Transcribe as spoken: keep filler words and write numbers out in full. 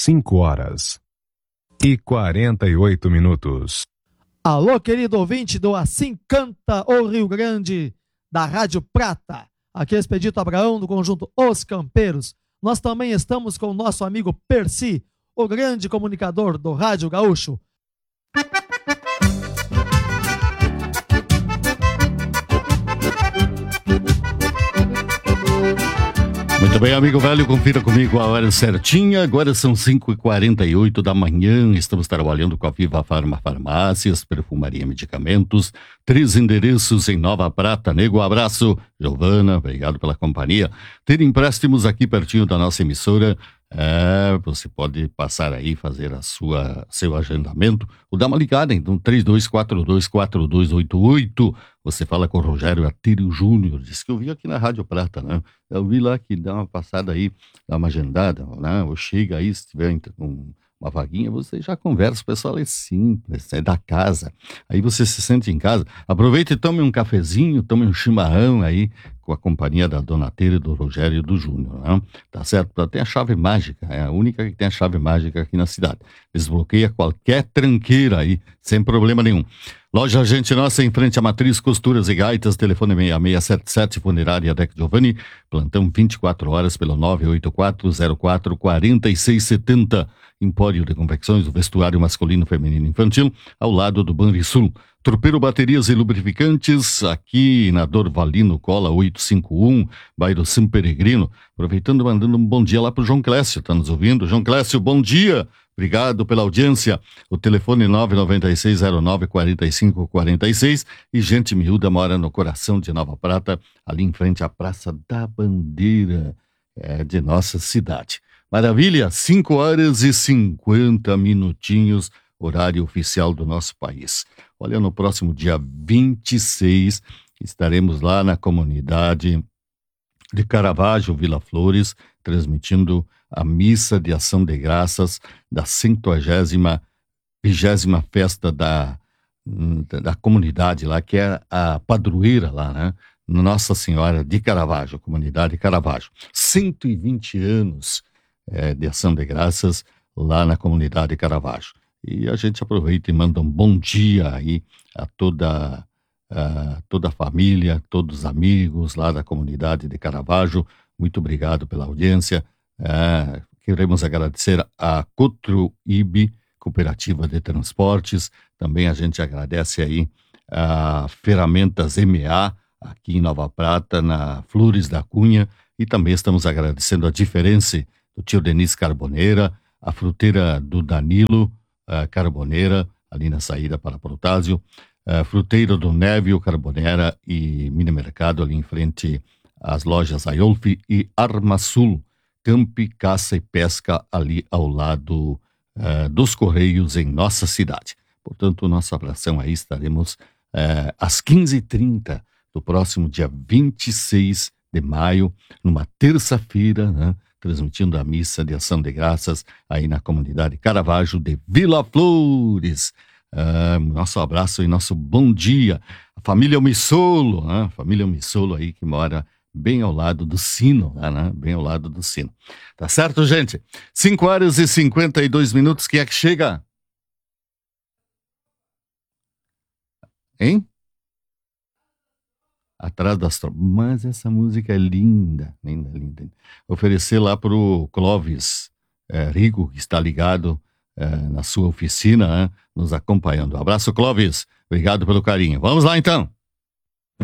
cinco horas e quarenta e oito minutos. Alô, querido ouvinte do Assim Canta o Rio Grande, da Rádio Prata. Aqui é Expedito Abraão, do conjunto Os Campeiros. Nós também estamos com o nosso amigo Percy, o grande comunicador do Rádio Gaúcho. Muito bem, amigo velho, confira comigo a hora certinha. Agora são cinco e quarenta e oito da manhã. Estamos trabalhando com a Viva Farma Farmácias, Perfumaria e Medicamentos. Três endereços em Nova Prata. Nego, abraço. Giovana, obrigado pela companhia. Ter empréstimos aqui pertinho da nossa emissora. É, você pode passar aí, fazer a sua, seu agendamento, ou dar uma ligada, então, três dois quatro dois, quatro dois oito oito. Você fala com o Rogério Atílio Júnior, disse que eu vi aqui na Rádio Prata, né? Eu vi lá que dá uma passada aí, dá uma agendada, né? Ou chega aí, se tiver um, uma vaguinha, você já conversa, o pessoal é simples, é da casa. Aí você se sente em casa, aproveita e tome um cafezinho, tome um chimarrão aí, com a companhia da Dona Teira, do Rogério e do Júnior, né? Tá certo? Tem a chave mágica, é a única que tem a chave mágica aqui na cidade. Desbloqueia qualquer tranqueira aí, sem problema nenhum. Loja Gente Nossa, em frente à Matriz Costuras e Gaitas, telefone seis seis sete sete, Funerária Deck Giovanni, plantão vinte e quatro horas pelo nove oito quatro zero quatro quatro seis sete zero. Empório de Confecções do Vestuário Masculino, Feminino e Infantil, ao lado do Banrisul. Tropeiro Baterias e Lubrificantes, aqui na Dorvalino Cola oitocentos e cinquenta e um, bairro São Peregrino. Aproveitando, mandando um bom dia lá pro João Clécio, tá nos ouvindo? João Clécio, bom dia! Obrigado pela audiência. O telefone nove nove seis zero nove quatro cinco quatro seis. E gente miúda mora no coração de Nova Prata, ali em frente à Praça da Bandeira, é, de nossa cidade. Maravilha, cinco horas e cinquenta minutinhos, horário oficial do nosso país. Olha, no próximo dia vinte e seis, estaremos lá na comunidade de Caravaggio, Vila Flores, transmitindo a missa de ação de graças da centuagésima, vigésima festa da, da comunidade lá, que é a padroeira lá, né? Nossa Senhora de Caravaggio, comunidade Caravaggio. cento e vinte anos é, de ação de graças lá na comunidade Caravaggio. E a gente aproveita e manda um bom dia aí a toda, a toda a família, todos os amigos lá da comunidade de Caravaggio. Muito obrigado pela audiência. É, queremos agradecer a Cotruíbe, Cooperativa de Transportes. Também a gente agradece aí a Ferramentas M A, aqui em Nova Prata, na Flores da Cunha. E também estamos agradecendo a Diferença do tio Denis Carboneira, a fruteira do Danilo uh, Carboneira, ali na saída para Protásio, a fruteira do Névio Carboneira e Mini Mercado, ali em frente às lojas Aiolfi e Armasul, Campe, Caça e Pesca, ali ao lado uh, dos Correios, em nossa cidade. Portanto, nosso abração aí, estaremos uh, às quinze e trinta do próximo dia vinte e seis de maio, numa terça-feira, né, transmitindo a missa de ação de graças aí na comunidade Caravaggio de Vila Flores. Uh, nosso abraço e nosso bom dia. A família Missolo, né? A família Missolo aí que mora bem ao lado do sino, né? Bem ao lado do sino. Tá certo, gente? cinco horas e cinquenta e dois minutos, quem é que chega? Hein? Atrás das tropas. Mas essa música é linda, linda, linda. Oferecer lá pro Clóvis é, Rigo, que está ligado é, na sua oficina, né, nos acompanhando. Um abraço, Clóvis. Obrigado pelo carinho. Vamos lá, então.